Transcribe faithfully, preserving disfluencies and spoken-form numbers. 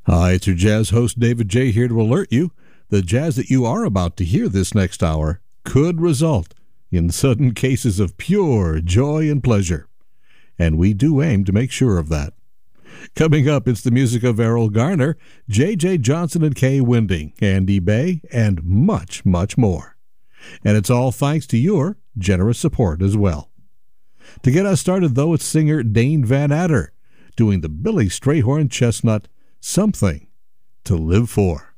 Hi, it's your jazz host David J. here to alert you the jazz that you are about to hear this next hour could result in sudden cases of pure joy and pleasure. And we do aim to make sure of that. Coming up, it's the music of Errol Garner, J J. Johnson and Kay Winding, Andy Bay, and much, much more. And it's all thanks to your generous support as well. To get us started, though, it's singer Dane Van Adder doing the Billy Strayhorn Chestnut, Something to Live For.